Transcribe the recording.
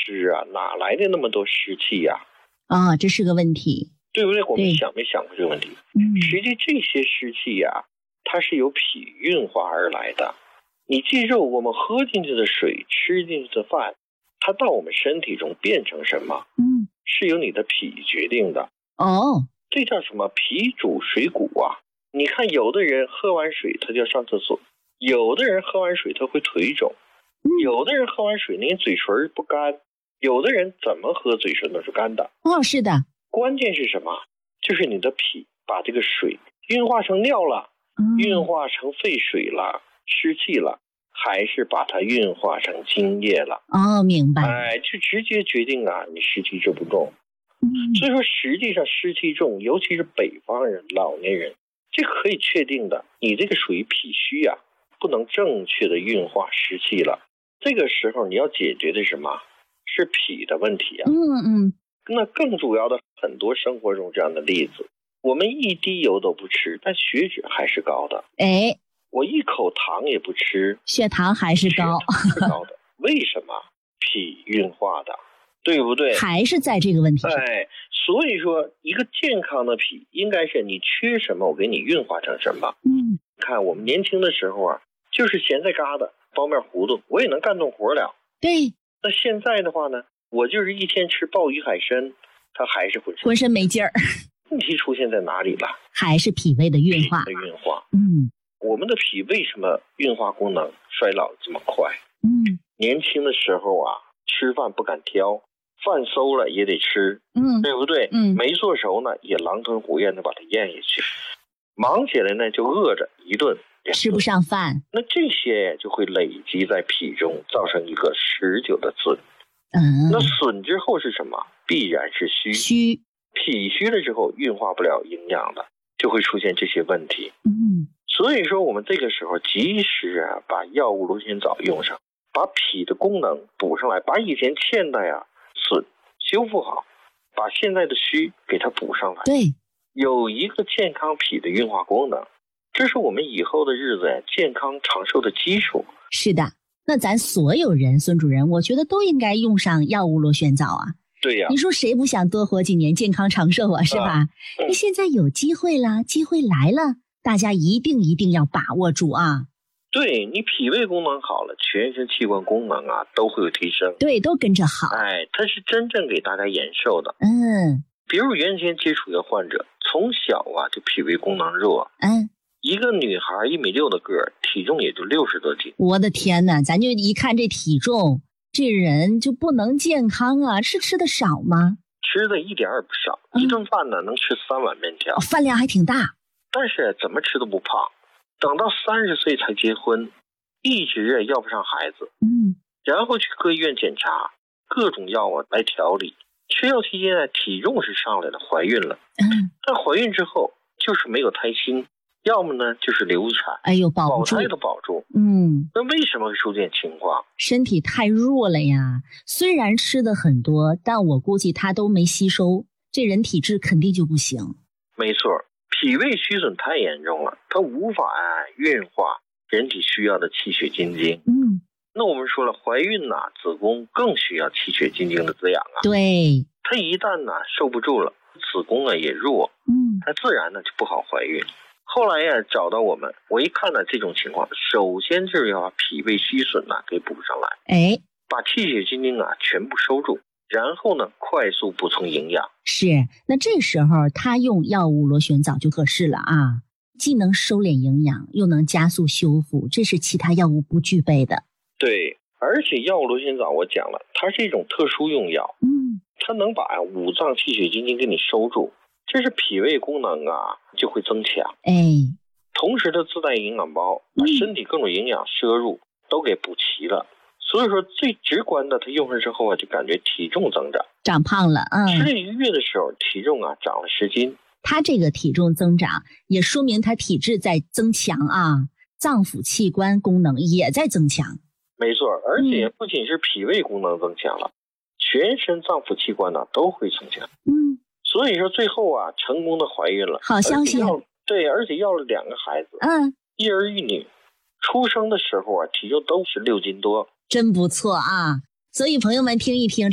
湿啊，哪来的那么多湿气呀？ 啊，这是个问题， 对不对？我们想没想过这个问题？实际这些湿气呀，它是由脾运化而来的。你记住，我们喝进去的水，吃进去的饭，它到我们身体中变成什么？是由你的脾决定的。 哦， 这叫什么？脾主水谷啊！你看，有的人喝完水他就要上厕所，有的人喝完水他会腿肿，有的人喝完水连嘴唇不干，有的人怎么喝嘴唇都是干的。 哦，是的。 关键是什么？就是你的脾把这个水运化成尿了，运化成废水了，湿气了，还是把它运化成津液了？ 哦，明白。 就直接决定啊，你湿气重不重？所以说，实际上湿气重，尤其是北方人、老年人，这可以确定的，你这个属于脾虚啊，不能正确的运化湿气了。这个时候你要解决的是什么？是脾的问题啊。那更主要的，很多生活中这样的例子，我们一滴油都不吃，但血脂还是高的。我一口糖也不吃， 血糖还是高， 是高的。为什么？脾运化的，对不对？ 还是在这个问题上。 所以说，一个健康的脾，应该是你缺什么，我给你运化成什么。看我们年轻的时候啊，就是咸菜疙瘩、包面糊涂，我也能干动活了。 对。 那现在的话呢，我就是一天吃鲍鱼海参，它还是浑身没劲儿。 问题出现在哪里了？ 还是脾胃的运化。 我们的脾为什么运化功能衰老这么快？年轻的时候啊，吃饭不敢挑，饭馊了也得吃，对不对？没做熟呢，也狼吞虎咽的把它咽下去。忙起来呢，就饿着一顿吃不上饭。 那这些就会累积在脾中，造成一个持久的损。那损之后是什么？必然是虚。脾虚了之后，运化不了营养了，就会出现这些问题。所以说，我们这个时候及时啊，把药物螺旋藻用上，把脾的功能补上来，把以前欠的呀损修复好，把现在的虚给它补上来。 对， 有一个健康脾的运化功能，这是我们以后的日子呀健康长寿的基础。 是的，那咱所有人，孙主任，我觉得都应该用上药物螺旋藻啊。 对呀， 你说谁不想多活几年，健康长寿啊，是吧？那现在有机会了，机会来了，大家一定要把握住啊！ 对，你脾胃功能好了，全身器官功能啊都会有提升。 对，都跟着好。 它是真正给大家延寿的。比如原先接触一个患者，从小啊就脾胃功能弱。一个女孩1.6米的个儿，体重也就60多斤。 我的天哪，咱就一看这体重，这人就不能健康啊！是吃的少吗？ 吃的一点儿也不少，一顿饭呢能吃3碗面条， 饭量还挺大。 但是怎么吃都不胖。等到30岁才结婚，一直要不上孩子。然后去各医院检查，各种药啊来调理。吃药期间呢，体重是上来了，怀孕了。但怀孕之后就是没有胎心，要么呢就是流产。保胎都保住。那为什么会出现情况？ 身体太弱了呀。虽然吃的很多，但我估计他都没吸收，这人体质肯定就不行。 没错，脾胃虚损太严重了，它无法运化人体需要的气血津精。那我们说了，怀孕呢，子宫更需要气血津精的滋养啊。 对， 它一旦呢受不住了，子宫也弱，它自然呢就不好怀孕。后来呀找到我们，我一看呢这种情况，首先就是要把脾胃虚损呢给补上来，把气血津精啊全部收住，然后呢快速补充营养。 是，那这时候他用药物螺旋藻就合适了啊，既能收敛营养，又能加速修复，这是其他药物不具备的。 对，而且药物螺旋藻我讲了，它是一种特殊用药，它能把五脏气血津精给你收住，这是脾胃功能啊就会增强。同时它自带营养包，把身体各种营养摄入都给补齐了。所以说最直观的，它用上之后啊，就感觉体重增长， 长胖了。 吃了1个月的时候，体重啊长了10斤。 他这个体重增长，也说明他体质在增强啊，脏腑器官功能也在增强。 没错，而且不仅是脾胃功能增强了，全身脏腑器官呢都会增强。所以说最后啊，成功的怀孕了， 好消息。 对，而且要了2个孩子，一儿一女。出生的时候啊，体重都是6斤多， 真不错啊！所以朋友们听一听。